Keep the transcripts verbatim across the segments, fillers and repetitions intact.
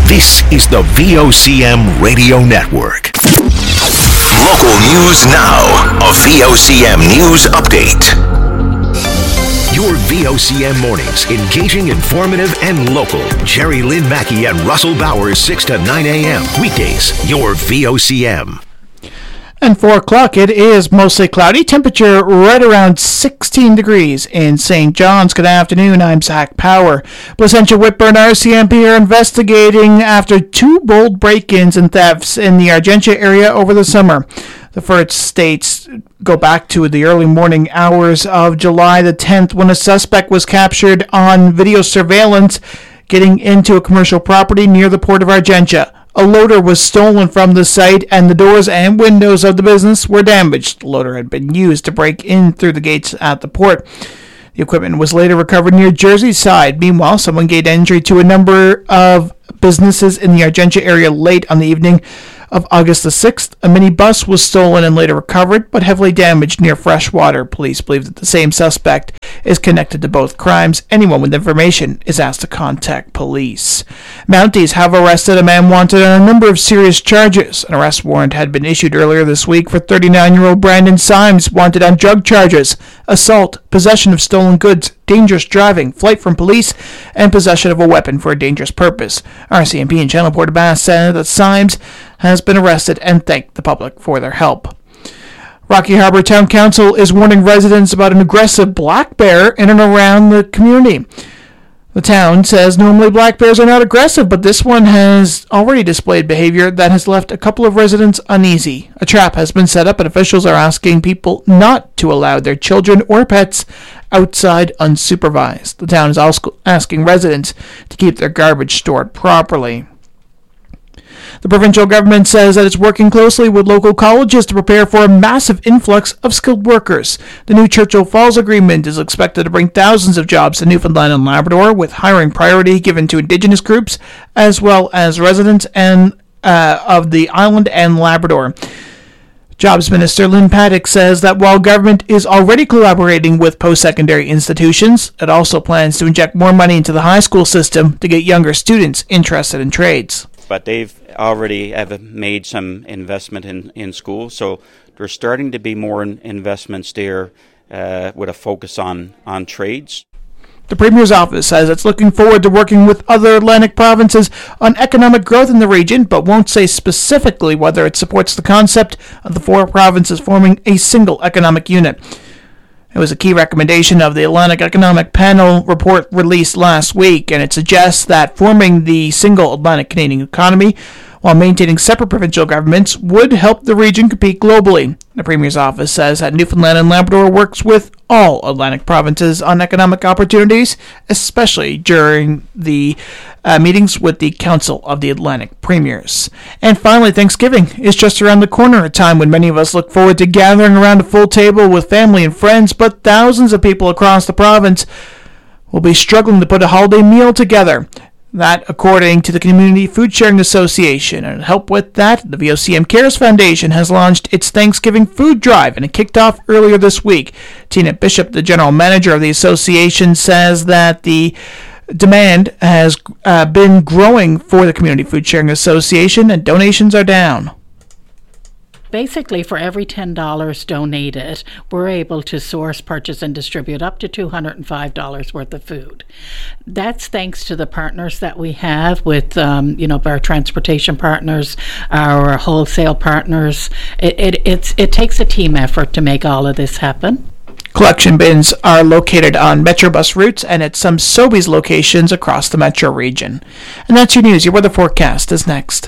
This is the V O C M Radio Network. Local news now. A V O C M News Update. Your V O C M mornings, engaging, informative, and local. Jerry Lynn Mackey and Russell Bowers, six to nine a.m. Weekdays, your V O C M. And four o'clock, it is mostly cloudy. Temperature right around sixteen degrees in Saint John's. Good afternoon, I'm Zach Power. Placentia Whitburn R C M P are investigating after two bold break-ins and thefts in the Argentia area over the summer. The first states go back to the early morning hours of July the tenth when a suspect was captured on video surveillance getting into a commercial property near the port of Argentia. A loader was stolen from the site, and the doors and windows of the business were damaged. The loader had been used to break in through the gates at the port. The equipment was later recovered near Jersey side. Meanwhile, someone gained entry to a number of businesses in the Argentia area late on the evening of August the sixth. A minibus was stolen and later recovered, but heavily damaged near Freshwater. Police believe that the same suspect is connected to both crimes. Anyone with information is asked to contact police. Mounties have arrested a man wanted on a number of serious charges. An arrest warrant had been issued earlier this week for thirty-nine-year-old Brandon Symes, wanted on drug charges, assault, possession of stolen goods, dangerous driving, flight from police, and possession of a weapon for a dangerous purpose. R C M P in Channel Port aux Basques said that Symes has been arrested and thanked the public for their help. Rocky Harbor Town Council is warning residents about an aggressive black bear in and around the community. The town says normally black bears are not aggressive, but this one has already displayed behavior that has left a couple of residents uneasy. A trap has been set up and officials are asking people not to allow their children or pets outside unsupervised. The town is also asking residents to keep their garbage stored properly. The provincial government says that it's working closely with local colleges to prepare for a massive influx of skilled workers. The new Churchill Falls Agreement is expected to bring thousands of jobs to Newfoundland and Labrador, with hiring priority given to Indigenous groups as well as residents and uh, of the island and Labrador. Jobs Minister Lynn Paddock says that while government is already collaborating with post-secondary institutions, it also plans to inject more money into the high school system to get younger students interested in trades. But they've already have made some investment in, in school, so there's starting to be more in investments there uh, with a focus on, on trades. The Premier's office says it's looking forward to working with other Atlantic provinces on economic growth in the region, but won't say specifically whether it supports the concept of the four provinces forming a single economic unit. It was a key recommendation of the Atlantic Economic Panel report released last week, and it suggests that forming the single Atlantic Canadian economy while maintaining separate provincial governments would help the region compete globally. The Premier's office says that Newfoundland and Labrador works with all Atlantic provinces on economic opportunities, especially during the uh, meetings with the Council of the Atlantic Premiers. And finally, Thanksgiving is just around the corner, a time when many of us look forward to gathering around a full table with family and friends, but thousands of people across the province will be struggling to put a holiday meal together. That, according to the Community Food Sharing Association. And to help with that, the V O C M Cares Foundation has launched its Thanksgiving food drive, and it kicked off earlier this week. Tina Bishop, the general manager of the association, says that the demand has uh, been growing for the Community Food Sharing Association, and donations are down. Basically, for every ten dollars donated, we're able to source, purchase, and distribute up to two hundred five dollars worth of food. That's thanks to the partners that we have with, um, you know, our transportation partners, our wholesale partners. It, it, it's, it takes a team effort to make all of this happen. Collection bins are located on Metrobus routes and at some Sobeys locations across the metro region. And that's your news. Your weather forecast is next.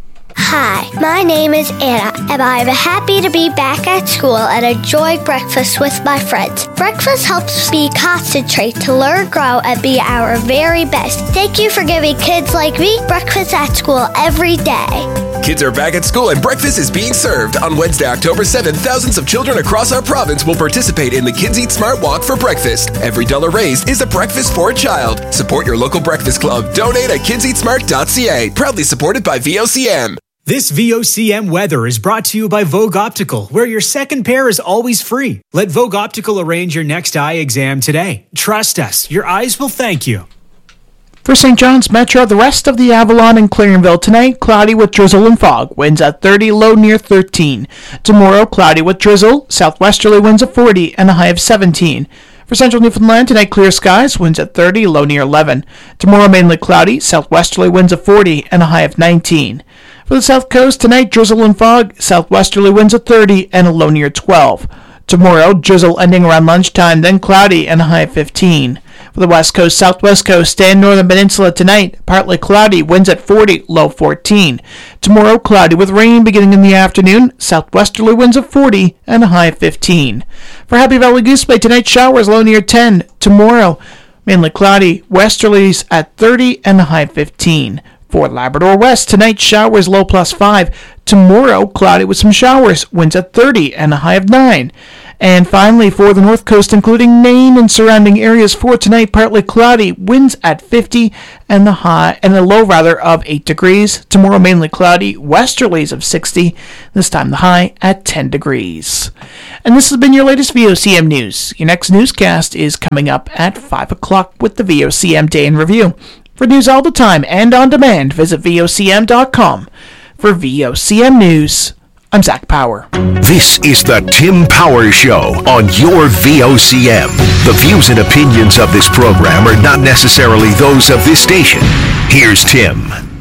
Hi, my name is Anna, and I'm happy to be back at school and enjoy breakfast with my friends. Breakfast helps me concentrate to learn, grow, and be our very best. Thank you for giving kids like me breakfast at school every day. Kids are back at school and breakfast is being served. On Wednesday, October seventh, thousands of children across our province will participate in the Kids Eat Smart Walk for breakfast. Every dollar raised is a breakfast for a child. Support your local breakfast club. Donate at kids eat smart dot c a. Proudly supported by V O C M. This V O C M weather is brought to you by Vogue Optical, where your second pair is always free. Let Vogue Optical arrange your next eye exam today. Trust us, your eyes will thank you. For Saint John's Metro, the rest of the Avalon and Clarenville tonight, cloudy with drizzle and fog, winds at thirty, low near thirteen. Tomorrow, cloudy with drizzle, southwesterly winds at forty, and a high of seventeen. For central Newfoundland, tonight clear skies, winds at thirty, low near eleven. Tomorrow, mainly cloudy, southwesterly winds at forty, and a high of nineteen. For the south coast, tonight drizzle and fog, southwesterly winds at thirty, and a low near twelve. Tomorrow, drizzle ending around lunchtime, then cloudy, and a high of fifteen. For the west coast, southwest coast, and northern peninsula tonight, partly cloudy, winds at forty, low fourteen. Tomorrow, cloudy with rain beginning in the afternoon, southwesterly winds at forty, and a high of fifteen. For Happy Valley Goose Bay, tonight showers, low near ten. Tomorrow, mainly cloudy, westerlies at thirty, and a high of fifteen. For Labrador West, tonight showers, low plus five. Tomorrow, cloudy with some showers, winds at thirty, and a high of nine. And finally, for the north coast, including Maine and surrounding areas, for tonight, partly cloudy, winds at fifty, and the high and a low rather of eight degrees. Tomorrow, mainly cloudy, westerlies of sixty. This time, the high at ten degrees. And this has been your latest V O C M news. Your next newscast is coming up at five o'clock with the V O C M Day in Review. For news all the time and on demand, visit V O C M dot com. For V O C M News, I'm Zach Power. This is the Tim Power Show on your V O C M. The views and opinions of this program are not necessarily those of this station. Here's Tim.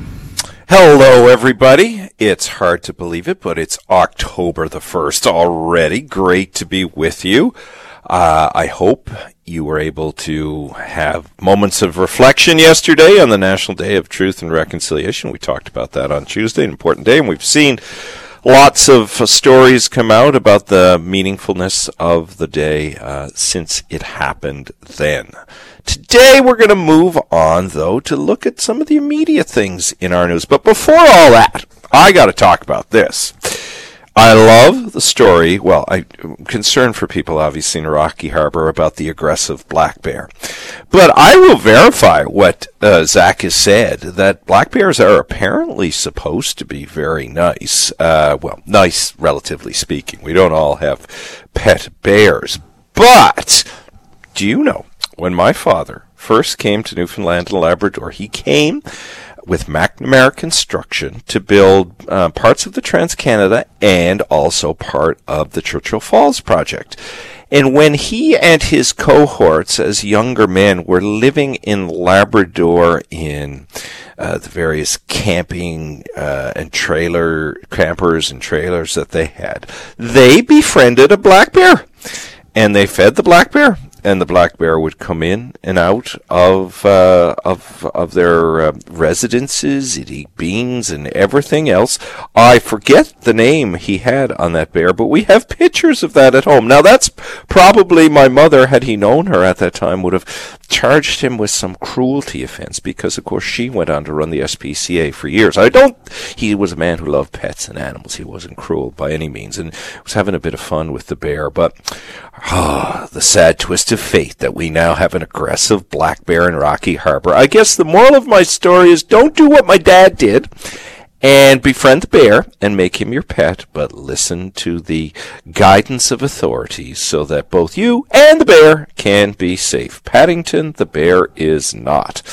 Hello, everybody. It's hard to believe it, but it's October the first already. Great to be with you. Uh, I hope you were able to have moments of reflection yesterday on the National Day of Truth and Reconciliation. We talked about that on Tuesday, an important day, and we've seen lots of uh, stories come out about the meaningfulness of the day uh, since it happened then. Today we're going to move on, though, to look at some of the immediate things in our news. But before all that, I got to talk about this. I love the story. Well, I'm concerned for people, obviously, in Rocky Harbor about the aggressive black bear. But I will verify what uh, Zach has said, that black bears are apparently supposed to be very nice. Uh, well, nice, relatively speaking. We don't all have pet bears. But do you know, when my father first came to Newfoundland and Labrador, he came with McNamara Construction to build uh, parts of the Trans-Canada and also part of the Churchill Falls project. And when he and his cohorts as younger men were living in Labrador in uh, the various camping uh, and trailer campers and trailers that they had, they befriended a black bear. And they fed the black bear. And the black bear would come in and out of uh, of of their uh, residences. It'd eat beans and everything else. I forget the name he had on that bear, but we have pictures of that at home. Now, that's probably my mother, had he known her at that time, would have charged him with some cruelty offense because, of course, she went on to run the S P C A for years. I don't. He was a man who loved pets and animals. He wasn't cruel by any means, and was having a bit of fun with the bear. But ah, the sad twist of fate that we now have an aggressive black bear in Rocky Harbor. I guess the moral of my story is don't do what my dad did and befriend the bear and make him your pet, but listen to the guidance of authorities so that both you and the bear can be safe. Paddington, the bear, is not.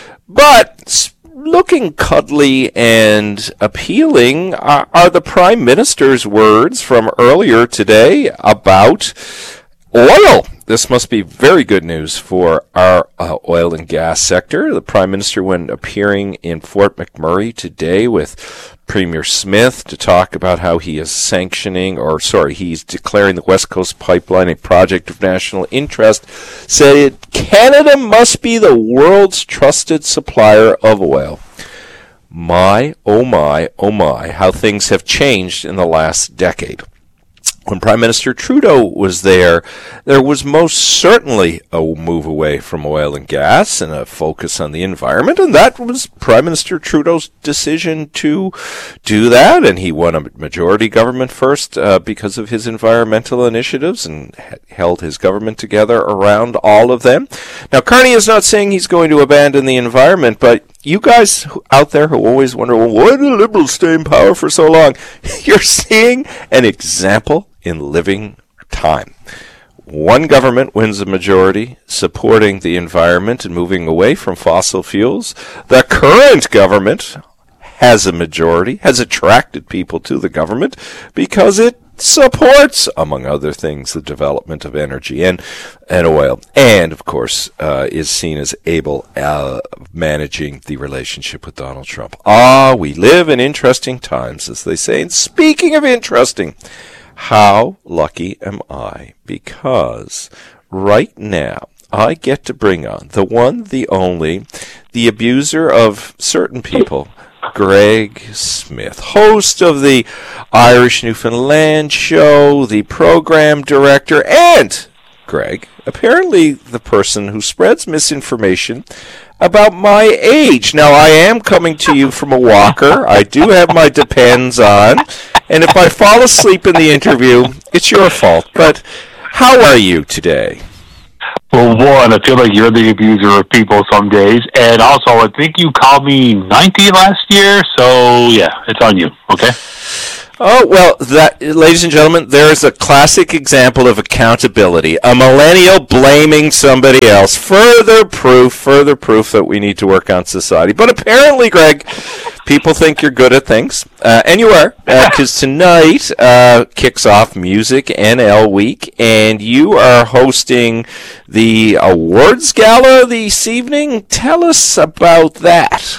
But looking cuddly and appealing are, are the Prime Minister's words from earlier today about oil. This must be very good news for our uh, oil and gas sector. The Prime Minister, when appearing in Fort McMurray today with Premier Smith to talk about how he is sanctioning, or sorry, he's declaring the West Coast Pipeline a project of national interest, said Canada must be the world's trusted supplier of oil. My, oh my, oh my, how things have changed in the last decade. When Prime Minister Trudeau was there, there was most certainly a move away from oil and gas and a focus on the environment, and that was Prime Minister Trudeau's decision to do that, and he won a majority government first uh, because of his environmental initiatives and held his government together around all of them. Now, Carney is not saying he's going to abandon the environment, but you guys out there who always wonder, well, why did the Liberals stay in power for so long? You're seeing an example in living time. one government wins a majority supporting the environment and moving away from fossil fuels. The current government has a majority, has attracted people to the government because it supports, among other things, the development of energy and and oil, and of course uh, is seen as able uh, managing the relationship with Donald Trump. Ah, we live in interesting times, as they say. And speaking of interesting, how lucky am I? Because right now I get to bring on the one, the only, the abuser of certain people, Greg Smith, host of the Irish Newfoundland show, the program director, and, Greg, apparently the person who spreads misinformation about my age. Now, I am coming to you from a walker. I do have my Depends on, and if I fall asleep in the interview, it's your fault. But how are you today? Well, one, I feel like you're the abuser of people some days, and also I think you called me ninety last year, so yeah, it's on you, okay? Oh, well, that, ladies and gentlemen, there is a classic example of accountability. A millennial blaming somebody else. Further proof, further proof that we need to work on society. But apparently, Greg, people think you're good at things, uh, and you are, because uh, tonight uh, kicks off Music N L Week, and you are hosting the awards gala this evening. Tell us about that.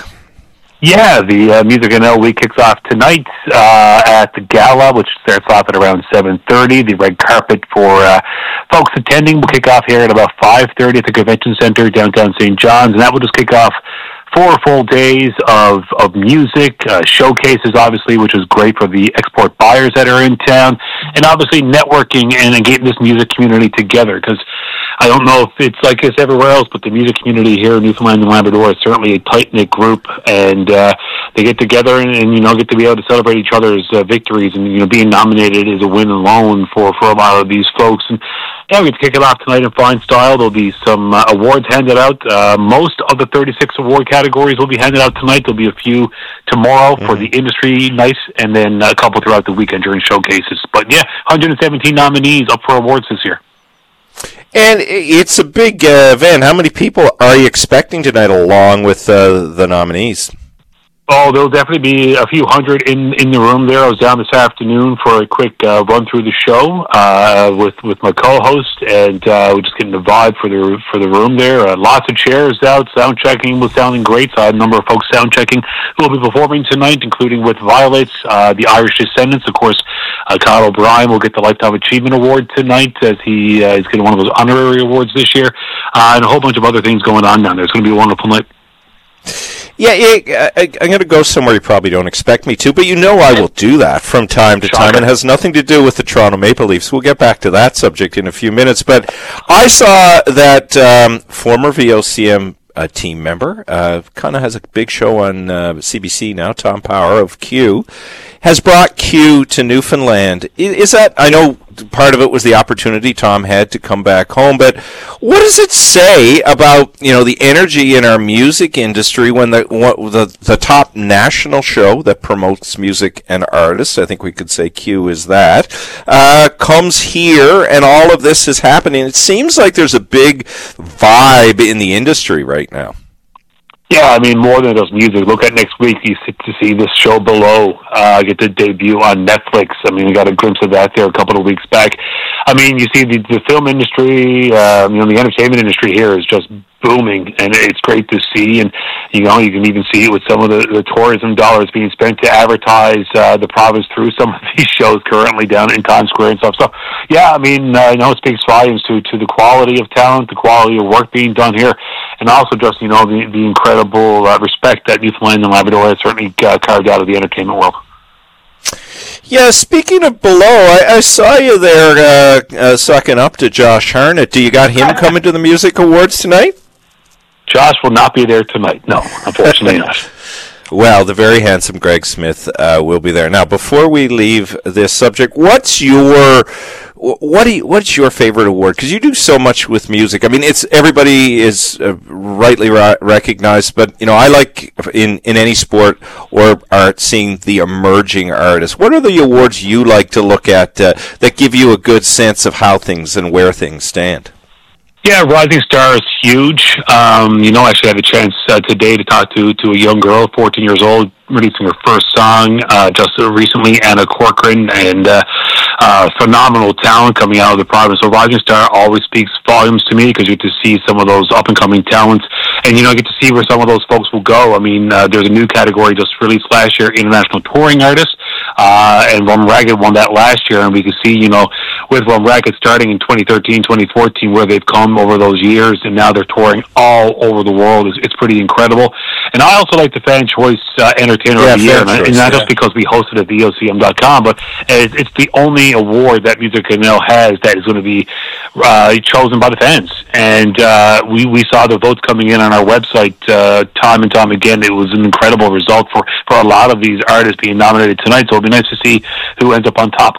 Yeah, the uh, Music N L Week kicks off tonight uh, at the gala, which starts off at around seven thirty. The red carpet for uh, folks attending will kick off here at about five thirty at the Convention Center downtown Saint John's, and that will just kick off four full days of, of music, uh, showcases, obviously, which is great for the export buyers that are in town, and obviously networking and, and getting this music community together, because I don't know if it's like this everywhere else, but the music community here in Newfoundland and Labrador is certainly a tight-knit group, and uh, they get together and, and, you know, get to be able to celebrate each other's uh, victories, and, you know, being nominated is a win alone for, for a lot of these folks. And yeah, we get to kick it off tonight in fine style. There'll be some uh, awards handed out. Uh, most of the thirty-six award categories will be handed out tonight. There'll be a few tomorrow mm-hmm. for the industry nights, and then a couple throughout the weekend during showcases. But yeah, one hundred seventeen nominees up for awards this year. And it's a big uh, event. How many people are you expecting tonight along with uh, the nominees? Oh, there'll definitely be a few hundred in, in the room there. I was down this afternoon for a quick uh, run through the show uh, with with my co-host, and uh, we're just getting the vibe for the for the room there. Uh, lots of chairs out. Sound checking was sounding great. So I had a number of folks sound checking who will be performing tonight, including with Violets, uh, the Irish Descendants. Of course, uh, Kyle O'Brien will get the Lifetime Achievement Award tonight, as he uh, is getting one of those honorary awards this year, uh, and a whole bunch of other things going on down there. It's going to be a wonderful night. Yeah, yeah I, I'm going to go somewhere you probably don't expect me to, but you know I will do that from time to time. It has nothing to do with the Toronto Maple Leafs. We'll get back to that subject in a few minutes. But I saw that um, former V O C M uh, team member, uh, kind of has a big show on uh, C B C now, Tom Power of Q, has brought Q to Newfoundland. Is that, I know part of it was the opportunity Tom had to come back home, but what does it say about, you know, the energy in our music industry when the the, the top national show that promotes music and artists, I think we could say Q is that, uh, comes here and all of this is happening? It seems like there's a big vibe in the industry right now. Yeah, I mean, more than just music. Look at next week. You get to see this show Below uh, get to debut on Netflix. I mean, we got a glimpse of that there a couple of weeks back. I mean, you see the, the film industry, um, you know, the entertainment industry here is just booming, and it's great to see. And, you know, you can even see it with some of the, the tourism dollars being spent to advertise uh, the province through some of these shows currently down in Times Square and stuff. So, yeah, I mean, uh, you know, it speaks volumes to, to the quality of talent, the quality of work being done here, and also just, you know, the, the incredible uh, respect that Newfoundland and Labrador has certainly uh, carved out of the entertainment world. Yeah, speaking of Below, I, I saw you there uh, uh, sucking up to Josh Harnett. Do you got him coming to the Music Awards tonight? Josh will not be there tonight. No, unfortunately not. Well, the very handsome Greg Smith uh, will be there. Now, before we leave this subject, what's your what do you, what's your favorite award? Because you do so much with music. I mean, it's everybody is uh, rightly ra- recognized, but you know, I like in, in any sport or art seeing the emerging artists. What are the awards you like to look at uh, that give you a good sense of how things and where things stand? Yeah, Rising Star is huge. Um, you know, I actually had a chance uh, today to talk to to a young girl, fourteen years old, releasing her first song uh, just recently, Anna Corcoran, and uh, uh, phenomenal talent coming out of the province. So Rising Star always speaks volumes to me because you get to see some of those up-and-coming talents, and, you know, I get to see where some of those folks will go. I mean, uh, there's a new category just released last year, International Touring Artists, uh, and Rum Ragged won that last year, and we can see, you know, with Rum Ragged starting in twenty thirteen, twenty fourteen, where they've come over those years, and now they're touring all over the world. It's, it's pretty incredible. And I also like the Fan Choice uh, Entertainer yeah, of the Year, and, choice, and not yeah. just because we hosted at V O C M dot com, but it's, it's the only award that Music Canal has that is going to be uh, chosen by the fans. And uh, we, we saw the votes coming in on our website uh, time and time again. It was an incredible result for, for a lot of these artists being nominated tonight, so it'll be nice to see who ends up on top.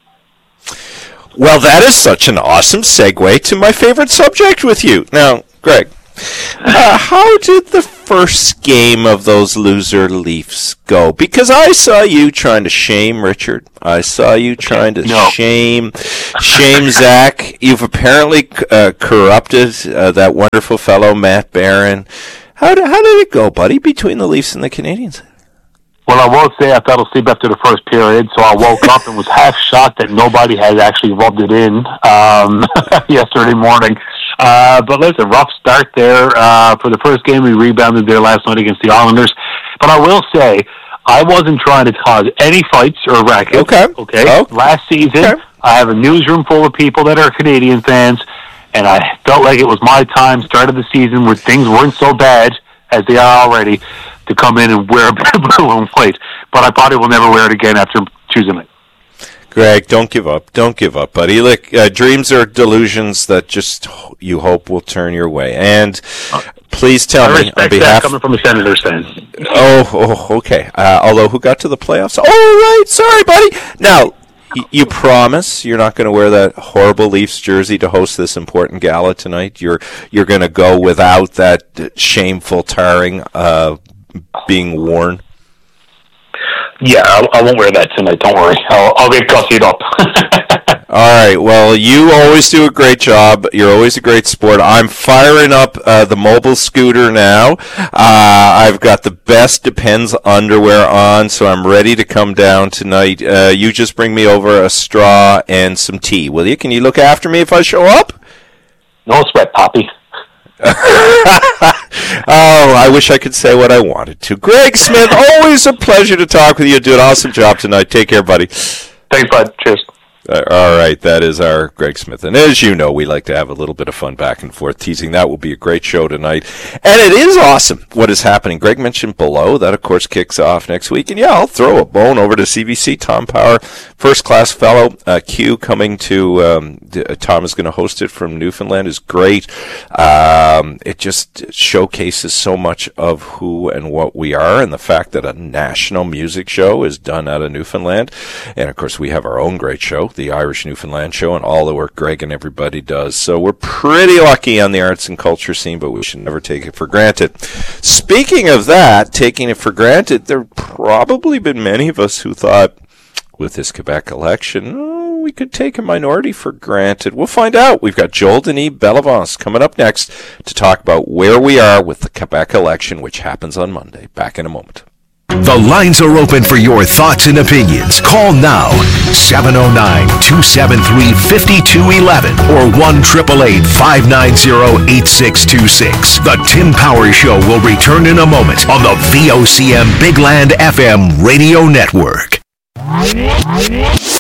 Well, that is such an awesome segue to my favorite subject with you. Now, Greg, uh, how did the first game of those loser Leafs go? Because I saw you trying to shame Richard. I saw you trying to no. shame shame Zach. You've apparently uh, corrupted uh, that wonderful fellow, Matt Barron. How did, how did it go, buddy, between the Leafs and the Canadians? Well, I will say I fell asleep after the first period, so I woke up and was half shocked that nobody had actually rubbed it in um, yesterday morning. Uh, but listen, rough start there. Uh, for the first game, we rebounded there last night against the Islanders. But I will say, I wasn't trying to cause any fights or rackets. Okay. Okay. Oh. Last season, Okay. I have a newsroom full of people that are Canadian fans, and I felt like it was my time, start of the season, where things weren't so bad as they are already, to come in and wear blue and white. But I probably will never wear it again after Tuesday night. Greg, don't give up. Don't give up, buddy. Look, uh, dreams are delusions that just you hope will turn your way. And please tell I me, respect on behalf... that coming from a Senators fan. Oh, oh, okay. Uh, although, who got to the playoffs? Oh, right. Sorry, buddy. Now, y- you promise you're not going to wear that horrible Leafs jersey to host this important gala tonight? You're you're going to go without that shameful tarring uh, being worn? Yeah, I, I won't wear that tonight. Don't worry. I'll, I'll get gussied up. All right. Well, you always do a great job. You're always a great sport. I'm firing up uh, the mobile scooter now. Uh, I've got the best Depends underwear on, so I'm ready to come down tonight. Uh, you just bring me over a straw and some tea, will you? Can you look after me if I show up? No sweat, Poppy. Oh, I wish I could say what I wanted to. Greg Smith, always a pleasure to talk with you. Do an awesome job tonight. Take care, buddy. Thanks, bud. Cheers. Uh, all right, that is our Greg Smith. And as you know, we like to have a little bit of fun back and forth teasing. That will be a great show tonight. And it is awesome what is happening. Greg mentioned Below. That, of course, kicks off next week. And, yeah, I'll throw a bone over to C B C. Tom Power, first-class fellow. Uh, Q coming to um, – Tom is going to host it from Newfoundland is great. Um, it just showcases so much of who and what we are and the fact that a national music show is done out of Newfoundland. And, of course, we have our own great show, the Irish Newfoundland Show, and all the work Greg and everybody does. So we're pretty lucky on the arts and culture scene, but we should never take it for granted. Speaking of that, taking it for granted, there have probably been many of us who thought, with this Quebec election, oh, we could take a minority for granted. We'll find out. We've got Joel Denis Bellavance coming up next to talk about where we are with the Quebec election, which happens on Monday. Back in a moment. The lines are open for your thoughts and opinions. Call now, seven oh nine, two seven three, five two one one or one eight eight eight, five nine zero, eight six two six. The Tim Power Show will return in a moment on the V O C M Big Land F M radio network.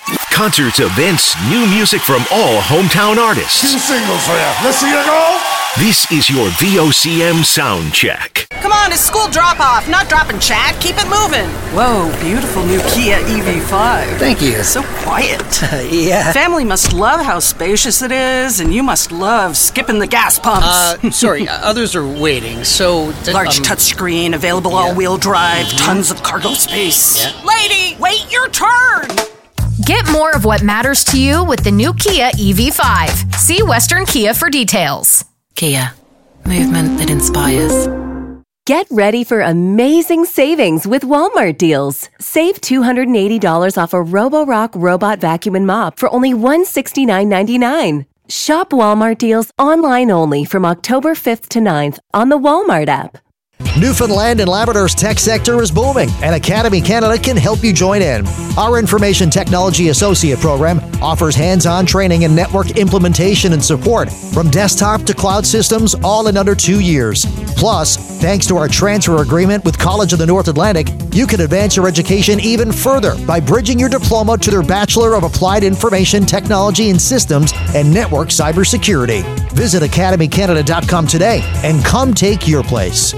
Concerts, events, new music from all hometown artists. Two singles for you. Let's see you go. This is your V O C M sound check. Come on, it's school drop-off, not dropping chat. Keep it moving. Whoa, beautiful new Kia E V five. Thank you. So quiet. Yeah. Family must love how spacious it is, and you must love skipping the gas pumps. Uh, sorry, others are waiting, so... Th- Large um, touchscreen, available yeah. all-wheel drive, Mm-hmm. tons of cargo space. Yeah. Lady, wait your turn! Get more of what matters to you with the new Kia E V five. See Western Kia for details. Kia. Movement that inspires. Get ready for amazing savings with Walmart deals. Save two hundred eighty dollars off a Roborock robot vacuum and mop for only one hundred sixty-nine ninety-nine. Shop Walmart deals online only from October fifth to ninth on the Walmart app. Newfoundland and Labrador's tech sector is booming, and Academy Canada can help you join in. Our Information Technology Associate program offers hands-on training in network implementation and support, from desktop to cloud systems, all in under two years. Plus, thanks to our transfer agreement with College of the North Atlantic, you can advance your education even further by bridging your diploma to their Bachelor of Applied Information Technology and Systems and Network Cybersecurity. Visit academy canada dot com today and come take your place.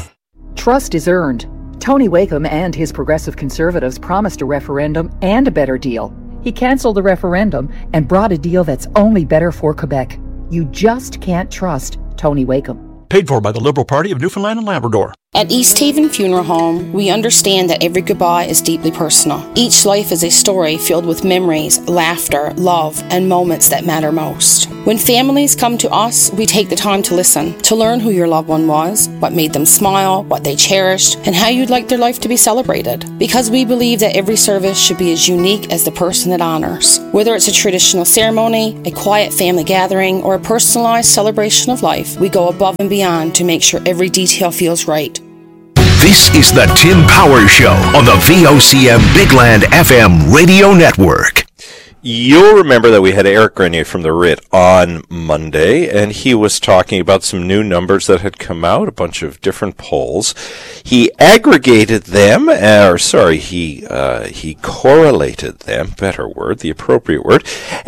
Trust is earned. Tony Wakeham and his Progressive Conservatives promised a referendum and a better deal. He canceled the referendum and brought a deal that's only better for Quebec. You just can't trust Tony Wakeham. Paid for by the Liberal Party of Newfoundland and Labrador. At East Haven Funeral Home, we understand that every goodbye is deeply personal. Each life is a story filled with memories, laughter, love, and moments that matter most. When families come to us, we take the time to listen, to learn who your loved one was, what made them smile, what they cherished, and how you'd like their life to be celebrated. Because we believe that every service should be as unique as the person it honors. Whether it's a traditional ceremony, a quiet family gathering, or a personalized celebration of life, we go above and beyond to make sure every detail feels right. This is the Tim Power Show on the V O C M Bigland F M radio network. You'll remember that we had Eric Grenier from the R I T on Monday, and he was talking about some new numbers that had come out, a bunch of different polls. He aggregated them, or sorry, he uh, he correlated them, better word, the appropriate word,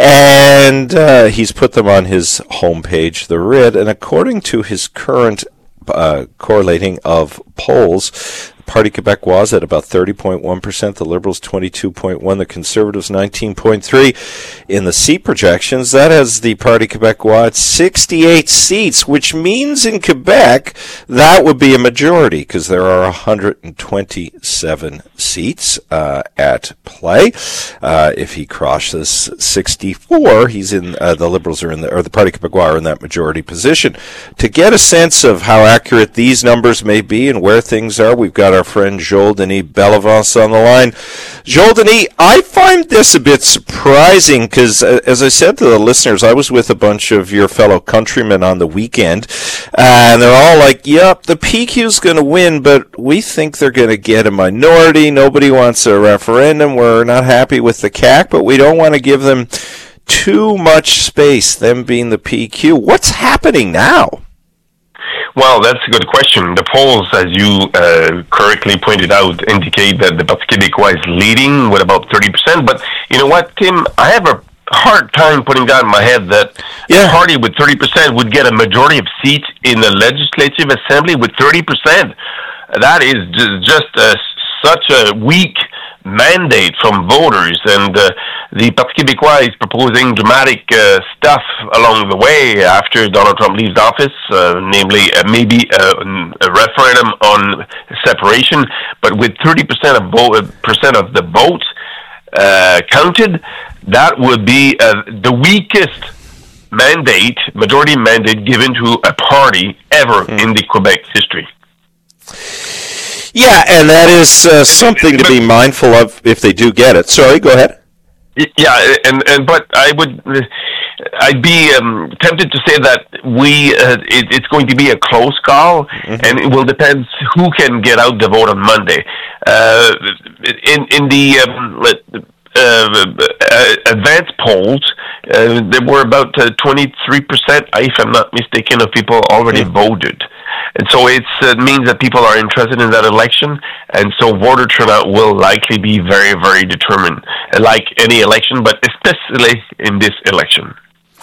and uh, he's put them on his homepage, the R I T, and according to his current Uh, correlating of polls, the Parti Québécois is at about thirty point one percent, the Liberals twenty-two point one, the Conservatives nineteen point three. In the seat projections, that has the Parti Québécois at sixty-eight seats, which means in Quebec that would be a majority because there are one hundred twenty-seven seats uh, at play. Uh, if he crosses sixty-four, he's in. Uh, the Liberals are in the, or the Parti Québécois are in that majority position. To get a sense of how accurate these numbers may be and where things are, we've got our friend Joel Denis Bellavance on the line. Joel Denis, I find this a bit surprising because, uh, as I said to the listeners, I was with a bunch of your fellow countrymen on the weekend, uh, and they're all like, yep, the P Q's going to win, but we think they're going to get a minority. Nobody wants a referendum. We're not happy with the C A Q, but we don't want to give them too much space, them being the P Q. What's happening now? Well, that's a good question. The polls, as you uh, correctly pointed out, indicate that the Parti Québécois is leading with about thirty percent. But you know what, Tim? I have a hard time putting that in my head that yeah. a party with thirty percent would get a majority of seats in the Legislative Assembly with thirty percent. That is just uh, such a weak mandate from voters, and uh, the Parti Québécois is proposing dramatic uh, stuff along the way after Donald Trump leaves office, uh, namely uh, maybe a, a referendum on separation, but with thirty percent of, vo- percent of the votes uh, counted, that would be uh, the weakest mandate, majority mandate given to a party ever mm. in the Quebec history. Yeah, and that is uh, something to be mindful of if they do get it. Sorry, go ahead. Yeah, and, and but I would, I'd be um, tempted to say that we, uh, it, it's going to be a close call, mm-hmm. and it will depend who can get out the vote on Monday. Uh, in in the um, uh, advanced polls, uh, there were about uh, twenty-three percent, if I'm not mistaken, of people already mm-hmm. voted. And so it uh, means that people are interested in that election, and so voter turnout will likely be very, very determined, like any election, but especially in this election.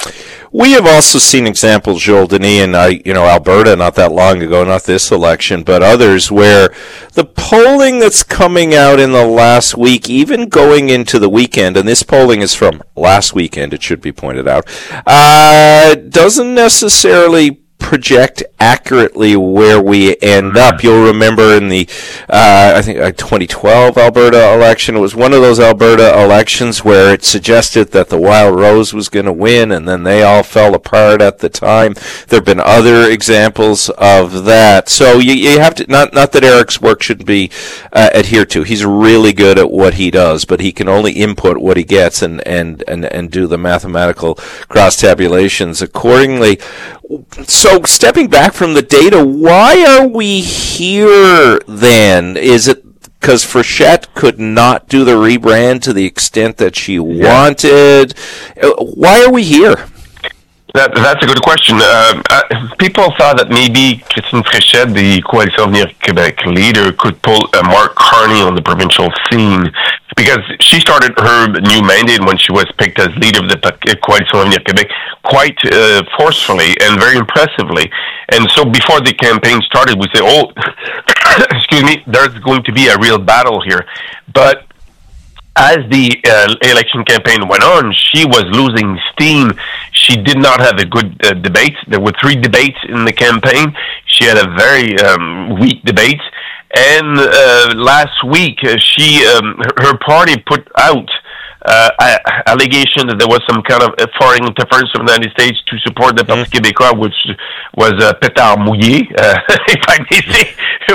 We have also seen examples, Joel Denis, and I, you know, Alberta not that long ago, not this election, but others, where the polling that's coming out in the last week, even going into the weekend, and this polling is from last weekend, it should be pointed out, uh, doesn't necessarily project accurately where we end up. You'll remember in the, uh, I think, uh, twenty twelve Alberta election, it was one of those Alberta elections where it suggested that the Wild Rose was going to win, and then they all fell apart at the time. There have been other examples of that. So you, you have to, not, not that Eric's work should be uh, adhered to. He's really good at what he does, but he can only input what he gets and, and, and, and do the mathematical cross-tabulations accordingly. So stepping back from the data, why are we here then? Is it because Frechette could not do the rebrand to the extent that she yeah. wanted? Why are we here? That, that's a good question. Uh, uh, people thought that maybe Christine Frechette, the Coalition Avenir Québec leader, could pull uh, Mark Carney on the provincial scene, because she started her new mandate when she was picked as leader of the Coalition Avenir Québec quite uh, forcefully and very impressively. And so before the campaign started, we said, oh, excuse me, there's going to be a real battle here. But as the uh, election campaign went on, she was losing steam. She did not have a good uh, debate. There were three debates in the campaign. She had a very um, weak debate. And uh, last week, uh, she um, her, her party put out uh, a- allegation that there was some kind of foreign interference from the United States to support the Parti mm-hmm. québécois, which was uh, pétard mouillé, uh, if I may say.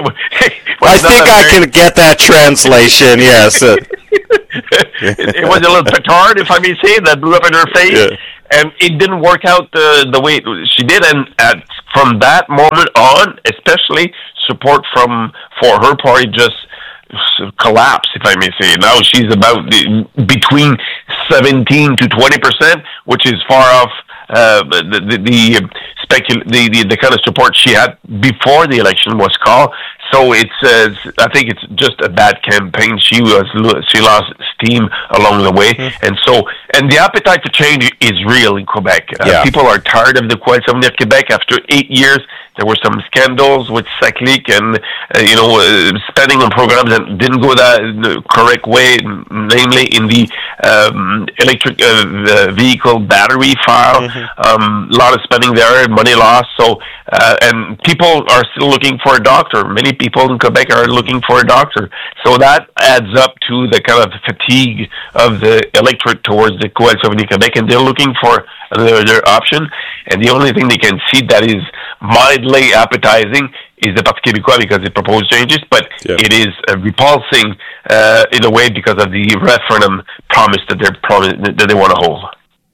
I think I can get that translation, yes. Uh, it, it was a little petard, if I may say, that blew up in her face. Yeah. And it didn't work out the, the way she did. And at, from that moment on, especially, support from for her party just collapsed, if I may say. Now she's about the, between seventeen to twenty percent, which is far off uh, the the the, specul- the the the kind of support she had before the election was called. So it's uh, I think it's just a bad campaign. She was she lost steam along the way, mm-hmm. and so and the appetite for change is real in Quebec. Uh, yeah. People are tired of the Coalition Avenir Québec. After eight years, there were some scandals with SACLIC and uh, you know uh, spending on programs that didn't go that the correct way, namely in the um, electric uh, vehicle battery file. Mm-hmm. Um, a lot of spending there, money lost. So uh, and people are still looking for a doctor. Many people in Quebec are looking for a doctor. So that adds up to the kind of fatigue of the electorate towards the Coalition Avenir Québec, and they're looking for another option. And the only thing they can see that is mildly appetizing is the Parti québécois, because it proposed changes, but yeah. it is uh, repulsing uh, in a way because of the referendum promise that they're promise that they want to hold.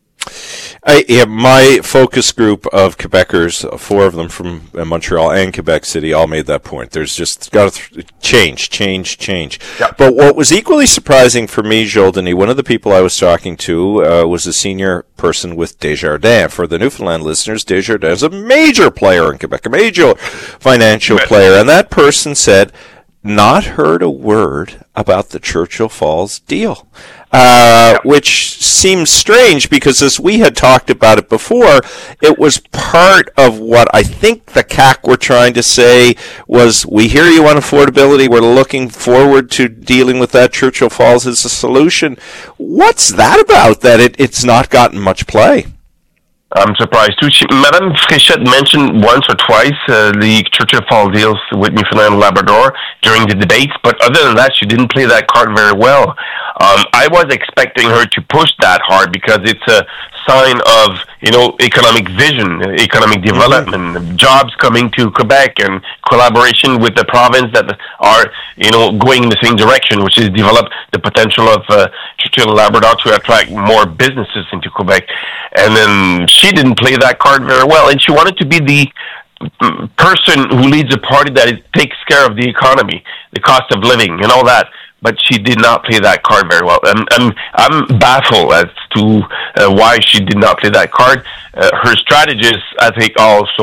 I, yeah, my focus group of Quebecers, four of them from Montreal and Quebec City, all made that point. There's just got to th- change, change, change. Yep. But what was equally surprising for me, Joel Denis, one of the people I was talking to uh, was a senior person with Desjardins. For the Newfoundland listeners, Desjardins is a major player in Quebec, a major financial right. player. And that person said, not heard a word about the Churchill Falls deal. Uh, which seems strange because, as we had talked about it before, it was part of what I think the C A Q were trying to say was, we hear you on affordability, we're looking forward to dealing with that. Churchill Falls is a solution. What's that about, that it, it's not gotten much play? I'm surprised too. She, Madame Frechette mentioned once or twice uh, the Churchill Falls deals with Newfoundland and Labrador during the debates, but other than that, she didn't play that card very well. Um, I was expecting her to push that hard because it's a sign of, you know, economic vision, economic development, mm-hmm. jobs coming to Quebec, and collaboration with the province that are, you know, going in the same direction, which is develop the potential of uh, Churchill and Labrador to attract more businesses into Quebec. And then she didn't play that card very well, and she wanted to be the person who leads a party that is, takes care of the economy, the cost of living, and all that. But she did not play that card very well. I'm, I'm, I'm baffled as to uh, why she did not play that card. Uh, her strategists, I think, also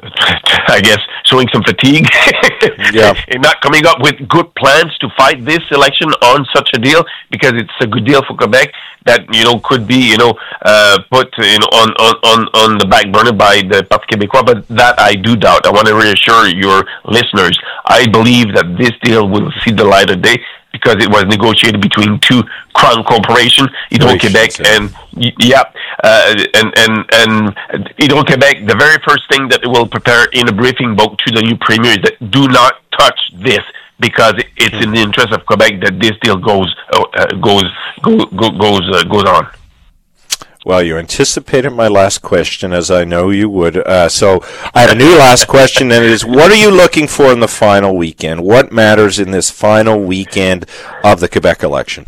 I guess, showing some fatigue yeah. and not coming up with good plans to fight this election on such a deal, because it's a good deal for Quebec that, you know, could be, you know, uh, put, you know, on, on, on, on the back burner by the Parti Québécois, but that I do doubt. I want to reassure your listeners. I believe that this deal will see the light of day, because it was negotiated between two Crown Corporation, Hydro-Québec, and yeah, uh, and and and Hydro-Québec. The very first thing that it will prepare in a briefing book to the new premier is that do not touch this, because it's in the interest of Quebec that this deal goes uh, goes go, go, goes uh, goes on. Well, you anticipated my last question, as I know you would. Uh, so I have a new last question, and it is, what are you looking for in the final weekend? What matters in this final weekend of the Quebec election?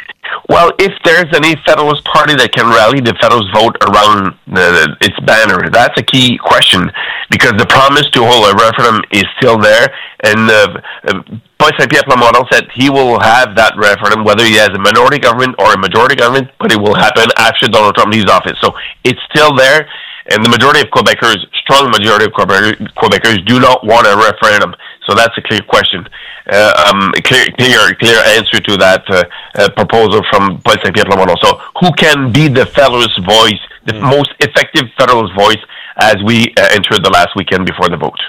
Well, if there's any Federalist Party that can rally the Federalist vote around the, its banner, that's a key question, because the promise to hold a referendum is still there, and uh, uh, Paul Saint-Pierre Plamondon said he will have that referendum, whether he has a minority government or a majority government, but it will happen after Donald Trump leaves office. So it's still there, and the majority of Quebecers, strong majority of Quebecers, do not want a referendum. So that's a clear question, uh, um, a clear, clear, clear answer to that uh, uh, proposal from Paul Saint-Pierre Plamondon. So who can be the Federalist voice, the mm. most effective Federalist voice, as we uh, enter the last weekend before the vote?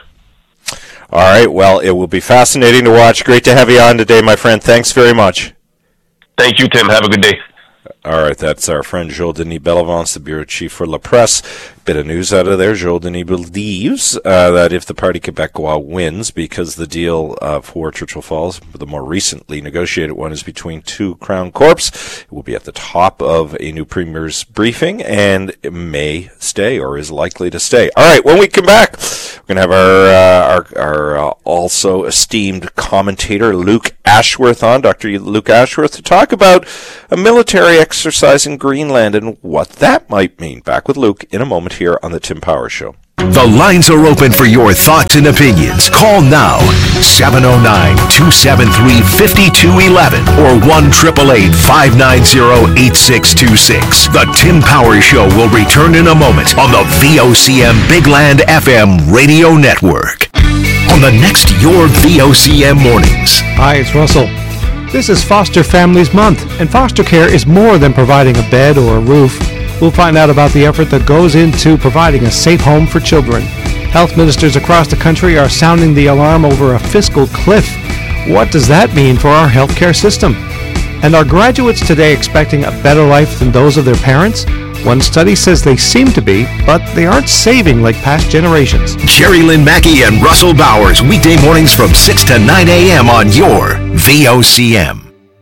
All right, well, it will be fascinating to watch. Great to have you on today, my friend. Thanks very much. Thank you, Tim. Have a good day. All right, that's our friend Joel Denis Bellavance, the bureau chief for La Presse. Bit of news out of there. Joel Denis believes uh, that if the Parti Québécois wins, because the deal uh, for Churchill Falls, the more recently negotiated one, is between two Crown Corps, it will be at the top of a new premier's briefing, and it may stay, or is likely to stay. All right, when we come back, we're going to have our uh, our, our uh, also esteemed commentator Luke Ashworth on, Doctor Luke Ashworth, to talk about a military exercise in Greenland and what that might mean. Back with Luke in a moment here on the Tim Power Show. The lines are open for your thoughts and opinions. Call now, seven oh nine, two seven three, five two one one or one eight eight eight, five nine zero, eight six two six. The Tim Power Show will return in a moment on the V O C M Big Land F M radio network. On the next Your V O C M Mornings. Hi, it's Russell. This is Foster Families Month, and foster care is more than providing a bed or a roof. We'll find out about the effort that goes into providing a safe home for children. Health ministers across the country are sounding the alarm over a fiscal cliff. What does that mean for our healthcare system? And are graduates today expecting a better life than those of their parents? One study says they seem to be, but they aren't saving like past generations. Jerry Lynn Mackey and Russell Bowers, weekday mornings from six to nine a.m. on your V O C M.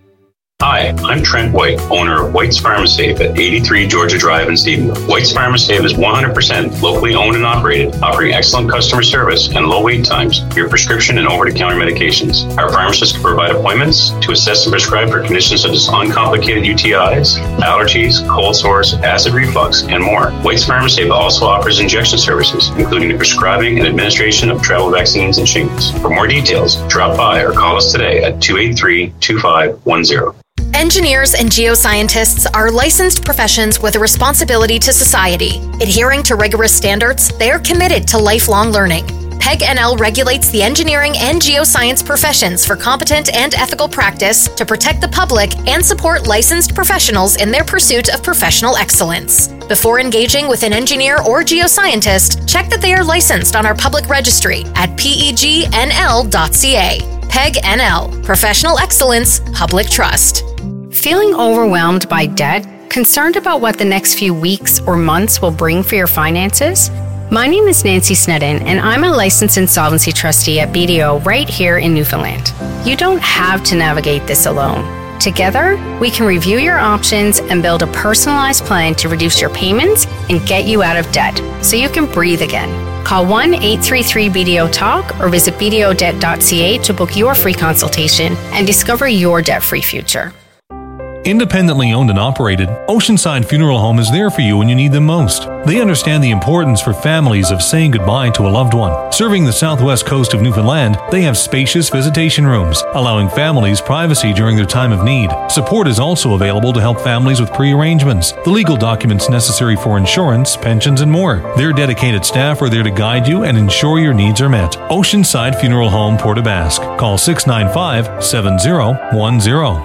Hi, I'm Trent White, owner of White's Pharmasafe at eighty-three Georgia Drive in Stephenville. White's Pharmasafe is one hundred percent locally owned and operated, offering excellent customer service and low wait times for your prescription and over-the-counter medications. Our pharmacists can provide appointments to assess and prescribe for conditions such as uncomplicated U T Is, allergies, cold sores, acid reflux, and more. White's Pharmasafe also offers injection services, including the prescribing and administration of travel vaccines and shingles. For more details, drop by or call us today at two eight three, two five one zero. Engineers and geoscientists are licensed professions with a responsibility to society. Adhering to rigorous standards, they are committed to lifelong learning. P E G N L regulates the engineering and geoscience professions for competent and ethical practice to protect the public and support licensed professionals in their pursuit of professional excellence. Before engaging with an engineer or geoscientist, check that they are licensed on our public registry at P E G N L dot C A. P E G N L, Professional Excellence, Public Trust. Feeling overwhelmed by debt? Concerned about what the next few weeks or months will bring for your finances? My name is Nancy Snedden, and I'm a licensed insolvency trustee at B D O right here in Newfoundland. You don't have to navigate this alone. Together, we can review your options and build a personalized plan to reduce your payments and get you out of debt so you can breathe again. Call one eight three three B D O Talk or visit B D O debt dot C A to book your free consultation and discover your debt-free future. Independently owned and operated, Oceanside Funeral Home is there for you when you need them most. They understand the importance for families of saying goodbye to a loved one. Serving the southwest coast of Newfoundland, they have spacious visitation rooms, allowing families privacy during their time of need. Support is also available to help families with pre-arrangements, the legal documents necessary for insurance, pensions, and more. Their dedicated staff are there to guide you and ensure your needs are met. Oceanside Funeral Home, Port aux Basques. Call six nine five, seven zero one zero.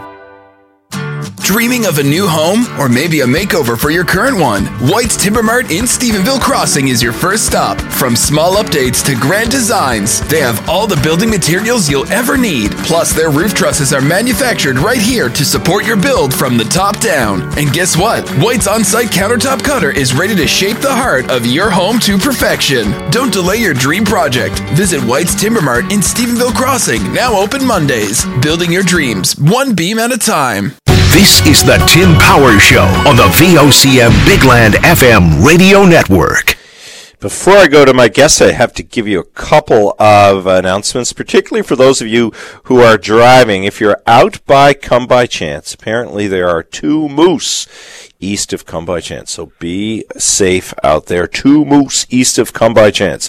Dreaming of a new home or maybe a makeover for your current one? White's Timber Mart in Stephenville Crossing is your first stop. From small updates to grand designs, they have all the building materials you'll ever need. Plus, their roof trusses are manufactured right here to support your build from the top down. And guess what? White's on-site countertop cutter is ready to shape the heart of your home to perfection. Don't delay your dream project. Visit White's Timber Mart in Stephenville Crossing, now open Mondays. Building your dreams, one beam at a time. This is the Tim Power Show on the V O C M Bigland F M radio network. Before I go to my guests, I have to give you a couple of announcements, particularly for those of you who are driving. If you're out by Come By Chance, apparently there are two moose east of Come By Chance, so be safe out there. Two moose east of Come By Chance.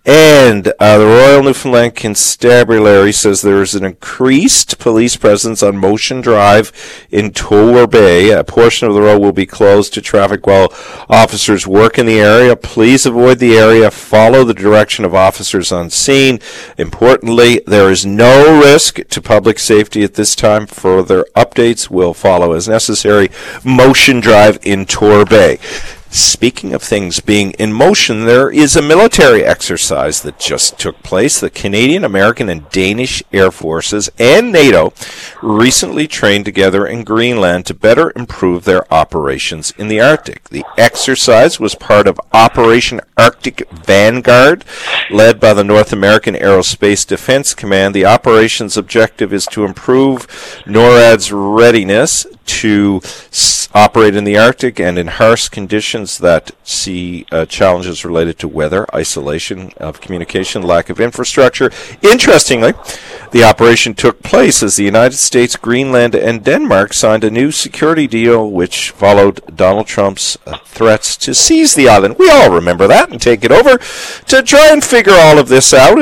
And uh, the Royal Newfoundland Constabulary says there is an increased police presence on Motion Drive in Tower Bay. A portion of the road will be closed to traffic while officers work in the area. Please avoid the area. Follow the direction of officers on scene. Importantly, there is no risk to public safety at this time. Further updates will follow as necessary. Motion Drive in Tower Bay. Speaking of things being in motion, there is a military exercise that just took place. The Canadian, American, and Danish Air Forces and NATO recently trained together in Greenland to better improve their operations in the Arctic. The exercise was part of Operation Arctic Vanguard, led by the North American Aerospace Defense Command. The operation's objective is to improve NORAD's readiness to s- operate in the Arctic and in harsh conditions that see uh, challenges related to weather, isolation of communication, lack of infrastructure. Interestingly, the operation took place as the United States, Greenland, and Denmark signed a new security deal which followed Donald Trump's uh, threats to seize the island. We all remember that and take it over to try and figure all of this out.